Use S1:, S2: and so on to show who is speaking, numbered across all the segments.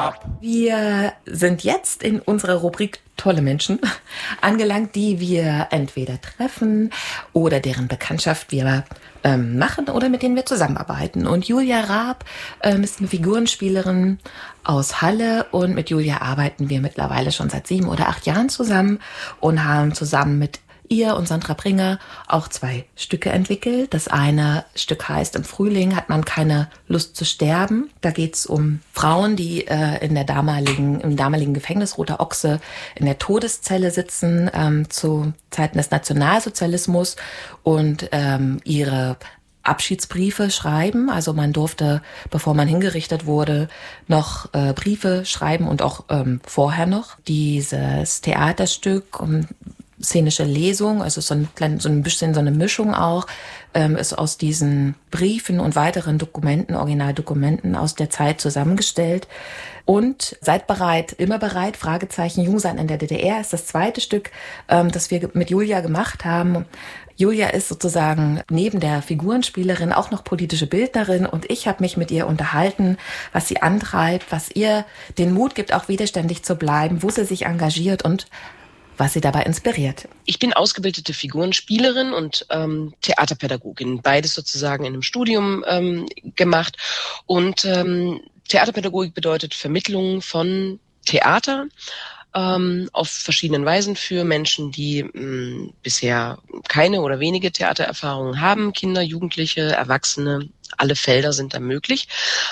S1: Raab.
S2: Wir sind jetzt in unserer Rubrik Tolle Menschen angelangt, die wir entweder treffen oder deren Bekanntschaft wir machen oder mit denen wir zusammenarbeiten. Und Julia Raab ist eine Figurenspielerin aus Halle und mit Julia arbeiten wir mittlerweile schon seit 7 oder 8 Jahren zusammen und haben zusammen mit ihr und Sandra Bringer auch 2 Stücke entwickelt. Das eine Stück heißt Im Frühling hat man keine Lust zu sterben. Da geht's um Frauen, die im damaligen Gefängnis Roter Ochse in der Todeszelle sitzen, zu Zeiten des Nationalsozialismus und ihre Abschiedsbriefe schreiben. Also man durfte, bevor man hingerichtet wurde, noch Briefe schreiben und auch vorher noch. Dieses Theaterstück, szenische Lesung, also so ein bisschen so eine Mischung auch, ist aus diesen Briefen und weiteren Dokumenten, Originaldokumenten aus der Zeit zusammengestellt. Und seid bereit, immer bereit, Fragezeichen, Jungsein in der DDR ist das zweite Stück, das wir mit Julia gemacht haben. Julia ist sozusagen neben der Figurenspielerin auch noch politische Bildnerin und ich habe mich mit ihr unterhalten, was sie antreibt, was ihr den Mut gibt, auch widerständig zu bleiben, wo sie sich engagiert und was sie dabei inspiriert.
S3: Ich bin ausgebildete Figurenspielerin und Theaterpädagogin, beides sozusagen in einem Studium gemacht. Und Theaterpädagogik bedeutet Vermittlung von Theater auf verschiedenen Weisen für Menschen, die bisher keine oder wenige Theatererfahrungen haben, Kinder, Jugendliche, Erwachsene, alle Felder sind da möglich.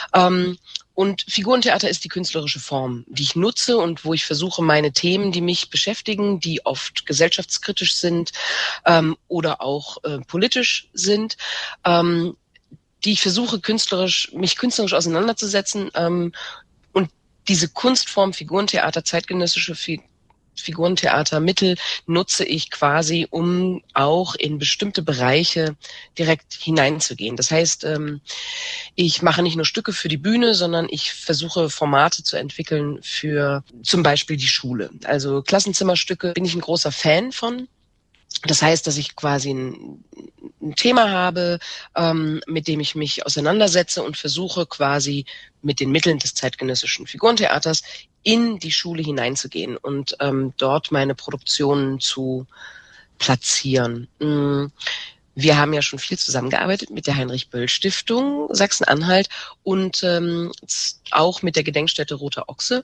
S3: Und Figurentheater ist die künstlerische Form, die ich nutze und wo ich versuche, meine Themen, die mich beschäftigen, die oft gesellschaftskritisch sind oder auch politisch sind, die ich versuche, mich künstlerisch auseinanderzusetzen. Und diese Kunstform Figurentheater, zeitgenössische Figurentheatermittel nutze ich quasi, um auch in bestimmte Bereiche direkt hineinzugehen. Das heißt, ich mache nicht nur Stücke für die Bühne, sondern ich versuche Formate zu entwickeln für zum Beispiel die Schule. Also Klassenzimmerstücke bin ich ein großer Fan von. Das heißt, dass ich quasi ein Thema habe, mit dem ich mich auseinandersetze und versuche quasi mit den Mitteln des zeitgenössischen Figurentheaters in die Schule hineinzugehen und dort meine Produktionen zu platzieren. Wir haben ja schon viel zusammengearbeitet mit der Heinrich-Böll-Stiftung Sachsen-Anhalt und auch mit der Gedenkstätte Roter Ochse.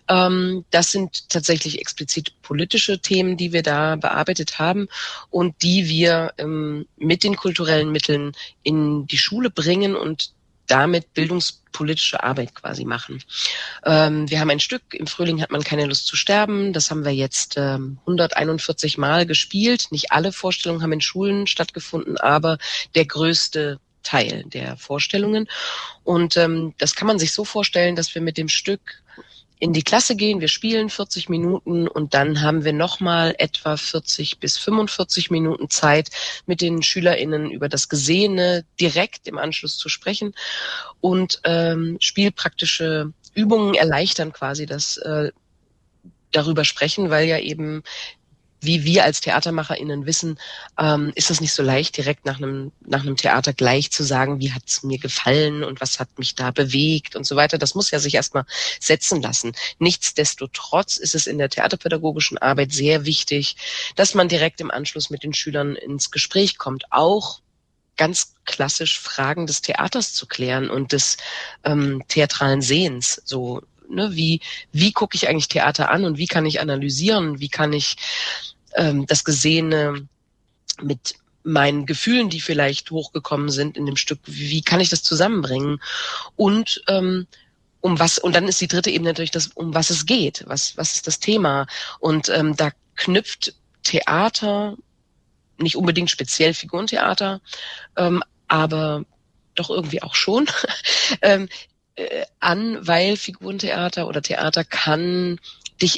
S3: Das sind tatsächlich explizit politische Themen, die wir da bearbeitet haben und die wir mit den kulturellen Mitteln in die Schule bringen und damit bildungspolitische Arbeit quasi machen. Wir haben ein Stück, Im Frühling hat man keine Lust zu sterben. Das haben wir jetzt 141 Mal gespielt. Nicht alle Vorstellungen haben in Schulen stattgefunden, aber der größte Teil der Vorstellungen. Und das kann man sich so vorstellen, dass wir mit dem Stück in die Klasse gehen, wir spielen 40 Minuten und dann haben wir nochmal etwa 40 bis 45 Minuten Zeit, mit den SchülerInnen über das Gesehene direkt im Anschluss zu sprechen und spielpraktische Übungen erleichtern quasi das darüber sprechen, weil ja eben, wie wir als TheatermacherInnen wissen, ist es nicht so leicht, direkt nach einem Theater gleich zu sagen, wie hat es mir gefallen und was hat mich da bewegt und so weiter. Das muss ja sich erstmal setzen lassen. Nichtsdestotrotz ist es in der theaterpädagogischen Arbeit sehr wichtig, dass man direkt im Anschluss mit den Schülern ins Gespräch kommt, auch ganz klassisch Fragen des Theaters zu klären und des theatralen Sehens, so. Ne, wie gucke ich eigentlich Theater an und wie kann ich analysieren, wie kann ich das Gesehene mit meinen Gefühlen, die vielleicht hochgekommen sind in dem Stück, wie kann ich das zusammenbringen und und dann ist die dritte Ebene natürlich das, um was es geht, was ist das Thema und da knüpft Theater, nicht unbedingt speziell Figurentheater, aber doch irgendwie auch schon, an, weil Figurentheater oder Theater kann